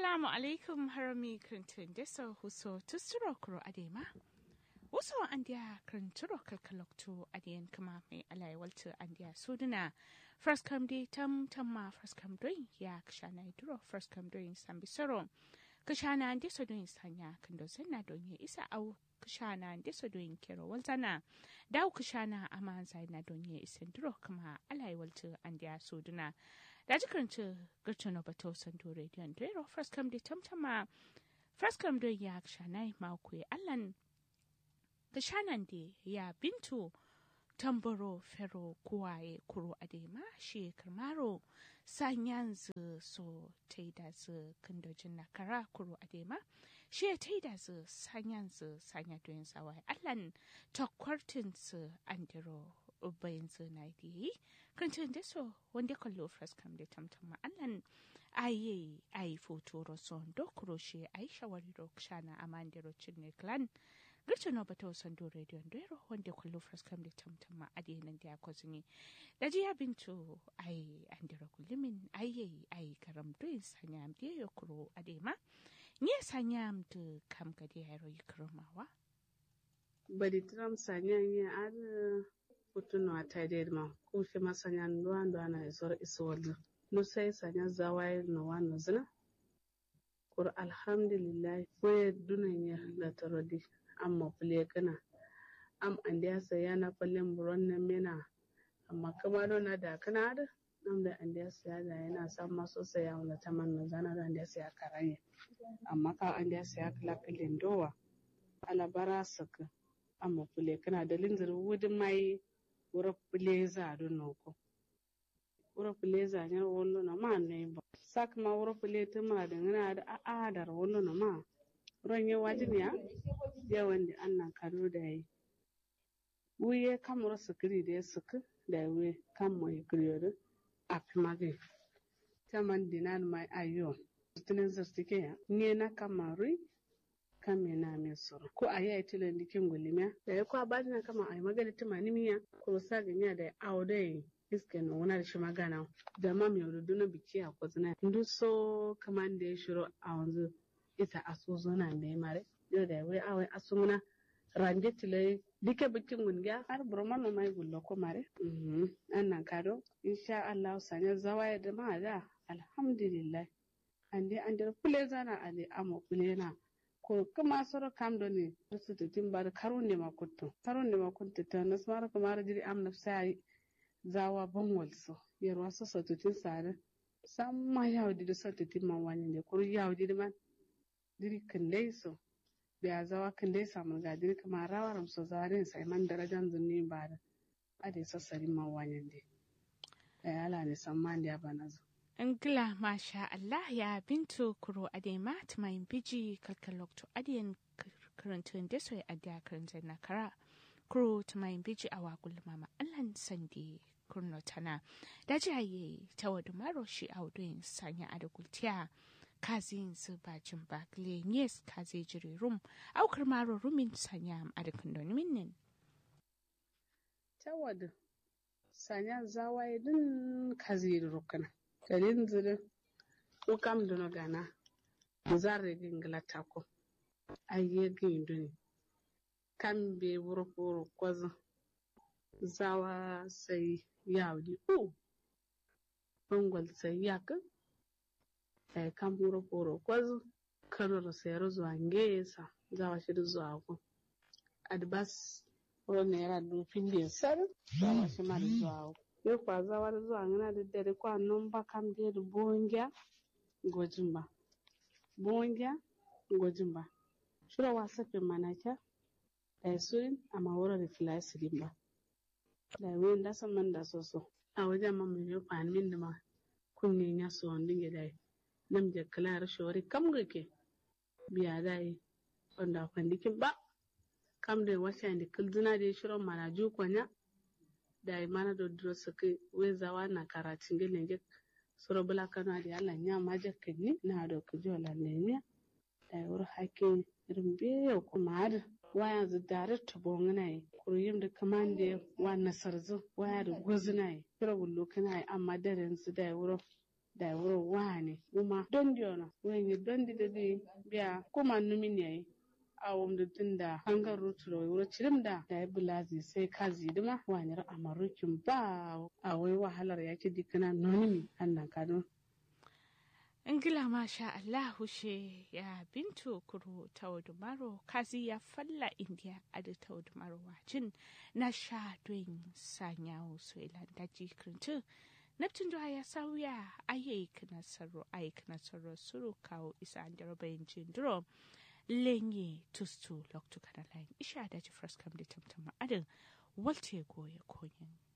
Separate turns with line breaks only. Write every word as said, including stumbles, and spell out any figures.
Assalamu alaikum harami krintun deso huso tusturo kuro adema. Wasu andiya krinturo kalkalokto adiyan kama mai alai waltu andiya suduna. First come day tam tamma first come doing ya kashana iduro first come doing sambisoro. Kashana andeso doing sanya kandozena donye isa au kashana andeso doing kero waltana. Dau kashana amanza na donye isenduro kama alai waltu andiya suduna. Daji karanta gartano bato santo radio ndero first come day tamtama first come day ya kshanai maukwe allan kashanan de ya bintu tambaro fero kuwaye kuro adema shi karmaro sanyanzu so taida zu kandojin nakara kuro adema shi taida zu sanyanzu sanya doyin sawai allan takwartin su andero bayan zina da yi kancin da so wanda kallo fraskam da tamtama allan aye ayi foto roson dokuro she ayi shawari ro kshana amande ro chinne clan gacho no bato sando radio ndero wanda kallo fraskam da tamtama adenan da kozini da ji ya bintu ayi andero kullimin aye ayi karam do sanyam de yokuro adema ni sanyam de kam gade yaro yikromawa
badi tram sanyam ya ar kutuno ataide ma ko shi masanya ndo ndo ana isor iswallu no sai sanya zawai no wano zina kur alhamdulillah ko dunanya la tarodi amma fule kana am andiya saya na fallen buron nan mena amma kuma don da kana da nan da andiya saya da yana san maso saya wala taman no zana da andiya saya karanye amma ka andiya saya kala kalin dowa ala barasaka amma fule kana da linzir wudin mai wura pileza do noko wura pileza nya wollo na ma ne ba sak ma wura pileta ma da ngana da a da wollo na ma ronye wajin ya ya wanda annan kado da yi wuye kamura sukiri da suku da we kammo ikriyo a pimage taman dinan mai ayo tunan zartike ya ne na kamari kame na mai soro ko a yi tilan dikin gulimiya da ya kwa bada na kama a yi magana tumani miya ko sa ganya da awo da yi iske na wuna da shi magana da ma mai rudu na biki a kwazina ndu so kaman da ya shiro a wanzu ita aso zona mai mare yau da wai awai aso muna ranje tilai dike bikin gungiya har burma no mai gullo ko mare annan kado insha Allah sanya zawaya da ma da alhamdulillah ande ande kule zana ale amo kule na ko kuma soro kamdo ne su tutin bar karun ne makutto karun ne makutto ta nasmara kamar jiri am nafsai zawa banwal so yarwa so so tutin sare samma yawdi do so tutin man wani ne ko yawdi man diri kandai so da zawa kandai samu ga diri kamar rawaram so zarin sai man darajan zunni ba da ade sassari man wani ne ai ala ne samman da banazo
Ngila masha Allah ya bintu kuro adema tumayin biji kalkalokto adiyan karantun deso ya adiya karantun na kara kuro tumayin biji a wakul mama Allah sandi kurno tana da jaye ta wadu maro shi a wuduyin sanya a da gultiya kazin su bajin bakle yes kazi jiri rum aukar maro rumin sanya a da kundin minnin.
Ta wadu sanya zawaye din kazi rukuna. Kalin zirin ko kam dono gana zarre gingla tako ayye ginduni kam be wuro wuro kwazo zawa sai yawdi o bangol sai yak ay kam wuro wuro kwazo kanoro sai rozo angesa zawa shi zuwa ko adbas wuro ne ra du finde sar zawa shi ma zuwa yo kwa zawar zuwa ngana da dare kwa nomba kam de bonja gojimba bonja gojimba shura wasa pe manaka da surin amma wura da filas limba da wen da saman da soso a wajen mamu yo fan min da ma kunni nya so ndinge dai nam je kala shori kam gake biya dai wanda kwandikin ba kam da wasa ndi kulduna da shiro manaju kwanya da mana do dro sake wezawa na karatin gelenge soro bula kana da Allah nya maje kani na do kujola ne da wur hake rimbe ko mar waya zu direct bongna kuriyim da kamande wa nasarzu waya da gozna soro bullo kana amma daren su da wuro da wuro wani kuma don diona wani don di dadi biya kuma numin yayi a wanda tun da hangar ruturo wuro cirim da da ya bulazi sai kazi dima wanyar amarukin ba a wai wahalar yake dikana nonimi annan kano
ingila masha Allahu she ya bintu kuro taudumaro kazi ya falla india adu taudumaro wajin na sha doin sanyawo so ilan daji krintu Neptun da ya sauya ayyuka nasaru ayyuka nasaru suru kawo isa an darabayin jindiro lenye tustu loktu kana lain isha da ji first come da tamtama adin walte goye koyin